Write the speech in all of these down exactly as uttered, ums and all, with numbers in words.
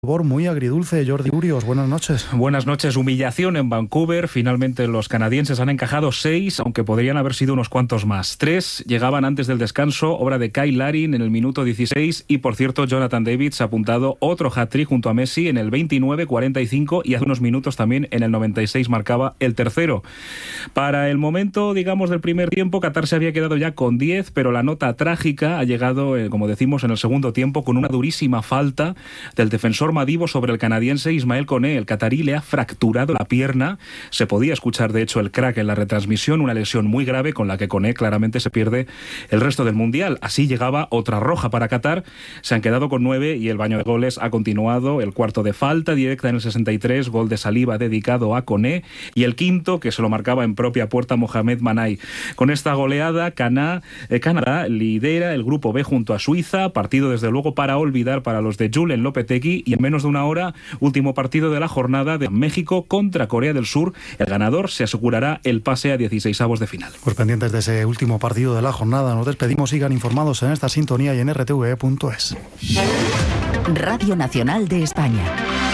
Muy agridulce. Jordi Urios, buenas noches. Buenas noches. Humillación en Vancouver. Finalmente los canadienses han encajado seis, aunque podrían haber sido unos cuantos más. Tres llegaban antes del descanso, obra de Kyle Larin en el minuto dieciséis, y por cierto Jonathan David se ha apuntado otro hat-trick junto a Messi en el veintinueve cuarenta y cinco, y hace unos minutos también en el noventa y seis marcaba el tercero. Para el momento, digamos, del primer tiempo, Qatar se había quedado ya con diez, pero la nota trágica ha llegado, eh, como decimos, en el segundo tiempo, con una durísima falta del defensor Madibo sobre el canadiense Ismael Koné. El catarí le ha fracturado la pierna. Se podía escuchar, de hecho, el crack en la retransmisión, una lesión muy grave con la que Koné claramente se pierde el resto del Mundial. Así llegaba otra roja para Qatar. Se han quedado con nueve y el baño de goles ha continuado. El cuarto de falta directa en el sesenta y tres, gol de saliva dedicado a Koné, y el quinto, que se lo marcaba en propia puerta Mohamed Manai. Con esta goleada, Cana, eh, Canadá lidera el grupo B junto a Suiza, partido desde luego para olvidar para los de Julen Lopetegui, y en menos de una hora, último partido de la jornada de México contra Corea del Sur. El ganador se asegurará el pase a dieciseisavos de final. Pues pendientes de ese último partido de la jornada, nos despedimos. Sigan informados en esta sintonía y en r t v punto es. Radio Nacional de España.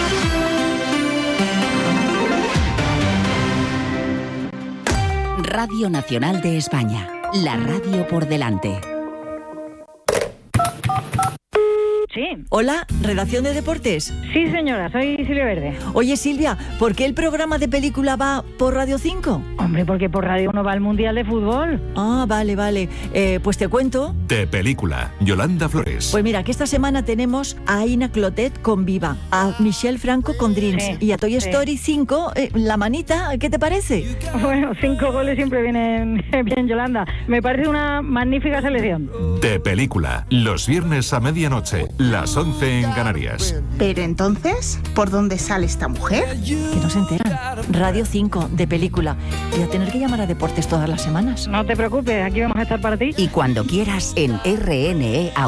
Radio Nacional de España. La radio por delante. Sí. Hola, ¿redacción de deportes? Sí, señora, soy Silvia Verde. Oye, Silvia, ¿por qué el programa de película va por Radio cinco? Hombre, porque por Radio uno va al Mundial de Fútbol. Ah, vale, vale. Eh, pues te cuento. De película, Yolanda Flores. Pues mira, que esta semana tenemos a Aina Clotet con Viva, a Michelle Franco con Dreams, Sí, y a Toy sí. Story cinco, eh, La Manita. ¿Qué te parece? Bueno, cinco goles siempre vienen bien, Yolanda. Me parece una magnífica selección. De película, los viernes a medianoche, las once en Canarias. Pero entonces, ¿por dónde sale esta mujer? Que no se enteran. Radio cinco, de película. Voy a tener que llamar a deportes todas las semanas. No te preocupes, aquí vamos a estar para ti. Y cuando quieras en R N E